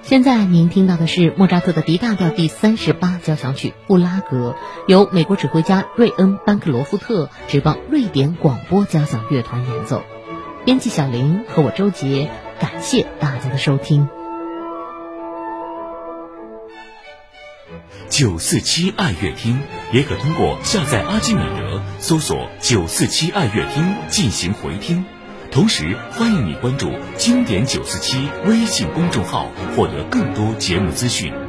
现在您听到的是莫扎特的 D 大调第38交响曲布拉格，由美国指挥家瑞恩·班克罗夫特指棒瑞典广播交响乐团演奏。编辑小林和我周杰，感谢大家的收听。 947爱乐厅也可通过下载阿基米德搜索947爱乐厅进行回听。同时欢迎你关注经典947微信公众号，获得更多节目资讯。